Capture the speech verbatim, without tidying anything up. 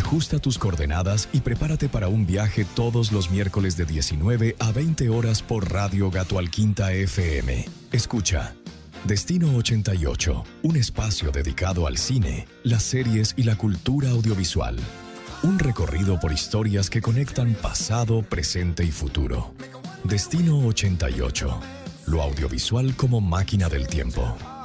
Ajusta tus coordenadas y prepárate para un viaje todos los miércoles de diecinueve a veinte horas por Radio Gato Alquinta F M. Escucha Destino ochenta y ocho, un espacio dedicado al cine, las series y la cultura audiovisual. Un recorrido por historias que conectan pasado, presente y futuro. Destino ochenta y ocho, lo audiovisual como máquina del tiempo.